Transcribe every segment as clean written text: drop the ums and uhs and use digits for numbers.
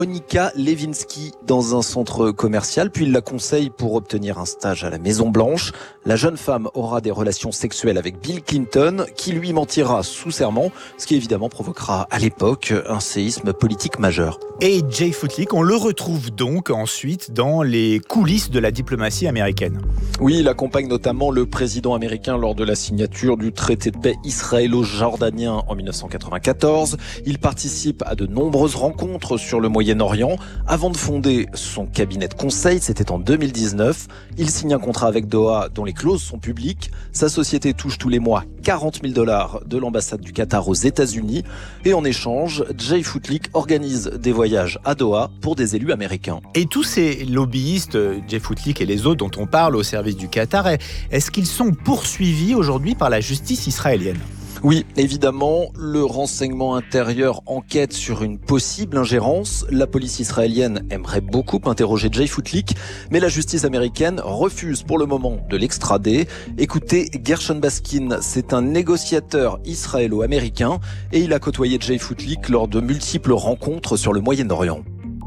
Monica Lewinsky dans un centre commercial, puis il la conseille pour obtenir un stage à la Maison Blanche. La jeune femme aura des relations sexuelles avec Bill Clinton, qui lui mentira sous serment, ce qui évidemment provoquera à l'époque un séisme politique majeur. Et Jay Footlick, on le retrouve donc ensuite dans les coulisses de la diplomatie américaine. Oui, il accompagne notamment le président américain lors de la signature du traité de paix israélo-jordanien en 1994. Il participe à de nombreuses rencontres sur le Moyen-Orient avant de fonder son cabinet de conseil. C'était en 2019. Il signe un contrat avec Doha dont les clauses sont publiques. Sa société touche tous les mois $40 000 de l'ambassade du Qatar aux États-Unis. Et en échange, Jay Footlick organise des voyages à Doha pour des élus américains. Et tous ces lobbyistes, Jay Footlick et les autres dont on parle au service du Qatar, est-ce qu'ils sont poursuivis aujourd'hui par la justice israélienne ? Oui, évidemment, le renseignement intérieur enquête sur une possible ingérence. La police israélienne aimerait beaucoup interroger Jay Footlick, mais la justice américaine refuse pour le moment de l'extrader. Écoutez, Gershon Baskin, c'est un négociateur israélo-américain et il a côtoyé Jay Footlick lors de multiples rencontres sur le Moyen-Orient.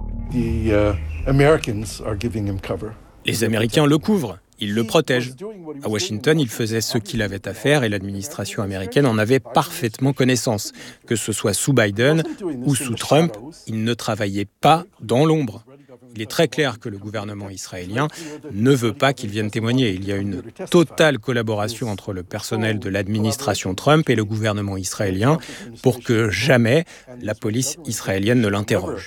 Les Américains le couvrent. Il le protège. À Washington, il faisait ce qu'il avait à faire et l'administration américaine en avait parfaitement connaissance. Que ce soit sous Biden ou sous Trump, il ne travaillait pas dans l'ombre. Il est très clair que le gouvernement israélien ne veut pas qu'il vienne témoigner. Il y a une totale collaboration entre le personnel de l'administration Trump et le gouvernement israélien pour que jamais la police israélienne ne l'interroge.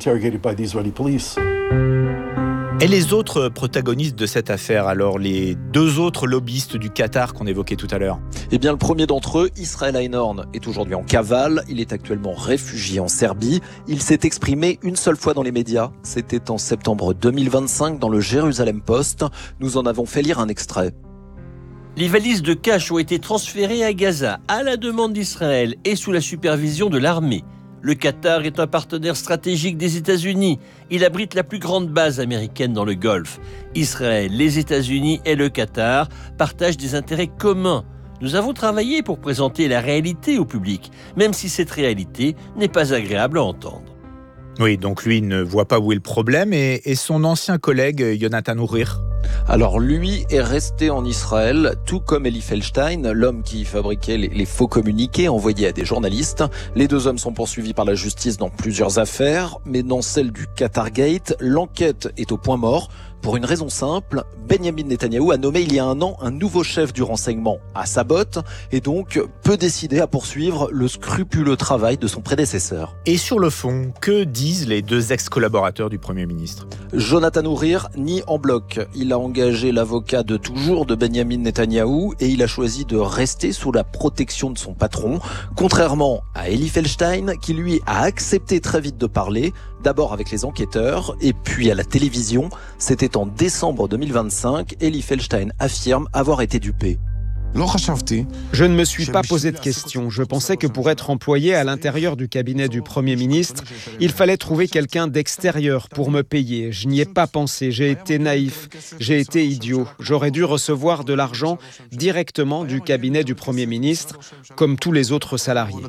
Et les autres protagonistes de cette affaire, alors les deux autres lobbyistes du Qatar qu'on évoquait tout à l'heure? Eh bien, le premier d'entre eux, Israel Einhorn, est aujourd'hui en cavale. Il est actuellement réfugié en Serbie. Il s'est exprimé une seule fois dans les médias. C'était en septembre 2025 dans le Jérusalem Post. Nous en avons fait lire un extrait. Les valises de cash ont été transférées à Gaza à la demande d'Israël et sous la supervision de l'armée. Le Qatar est un partenaire stratégique des États-Unis. Il abrite la plus grande base américaine dans le Golfe. Israël, les États-Unis et le Qatar partagent des intérêts communs. Nous avons travaillé pour présenter la réalité au public, même si cette réalité n'est pas agréable à entendre. Oui, donc lui ne voit pas où est le problème et son ancien collègue Yonatan Ourir. Alors lui est resté en Israël, tout comme Eli Feldstein, l'homme qui fabriquait les faux communiqués envoyés à des journalistes. Les deux hommes sont poursuivis par la justice dans plusieurs affaires, mais dans celle du Qatargate, l'enquête est au point mort. Pour une raison simple, Benjamin Netanyahou a nommé il y a un an un nouveau chef du renseignement à sa botte et donc peut décider à poursuivre le scrupuleux travail de son prédécesseur. Et sur le fond, que disent les deux ex-collaborateurs du Premier ministre ? Jonathan Ourir nie en bloc. Il a engagé l'avocat de toujours de Benjamin Netanyahou et il a choisi de rester sous la protection de son patron, contrairement à Eli Feldstein qui lui a accepté très vite de parler, d'abord avec les enquêteurs et puis à la télévision. C'était en décembre 2025, Eli Feldstein affirme avoir été dupé. Je ne me suis pas posé de questions. Je pensais que pour être employé à l'intérieur du cabinet du Premier ministre, il fallait trouver quelqu'un d'extérieur pour me payer. Je n'y ai pas pensé. J'ai été naïf. J'ai été idiot. J'aurais dû recevoir de l'argent directement du cabinet du Premier ministre, comme tous les autres salariés.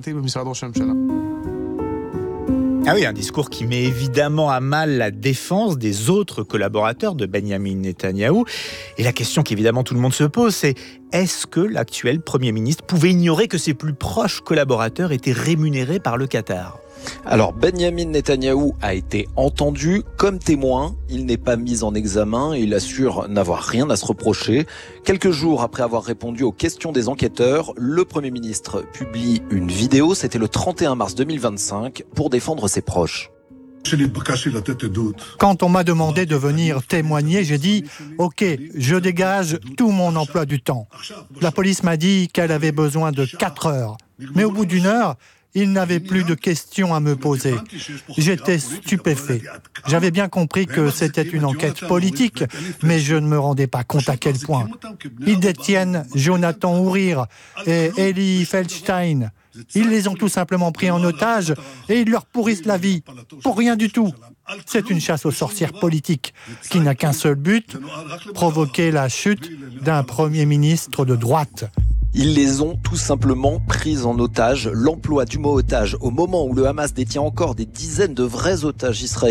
Ah oui, un discours qui met évidemment à mal la défense des autres collaborateurs de Benjamin Netanyahou. Et la question qu'évidemment tout le monde se pose, c'est est-ce que l'actuel Premier ministre pouvait ignorer que ses plus proches collaborateurs étaient rémunérés par le Qatar ? Alors Benjamin Netanyahou a été entendu comme témoin, il n'est pas mis en examen et il assure n'avoir rien à se reprocher. Quelques jours après avoir répondu aux questions des enquêteurs, le Premier ministre publie une vidéo, c'était le 31 mars 2025, pour défendre ses proches. Quand on m'a demandé de venir témoigner, j'ai dit « Ok, je dégage tout mon emploi du temps ». La police m'a dit qu'elle avait besoin de 4 heures. Mais au bout d'1 heure, il n'avait plus de questions à me poser. J'étais stupéfait. J'avais bien compris que c'était une enquête politique, mais je ne me rendais pas compte à quel point. Ils détiennent Jonathan Ourir et Eli Feldstein. Ils les ont tout simplement pris en otage et ils leur pourrissent la vie. Pour rien du tout. C'est une chasse aux sorcières politique qui n'a qu'un seul but, provoquer la chute d'un Premier ministre de droite. Ils les ont tout simplement pris en otage. L'emploi du mot otage au moment où le Hamas détient encore des dizaines de vrais otages israéliens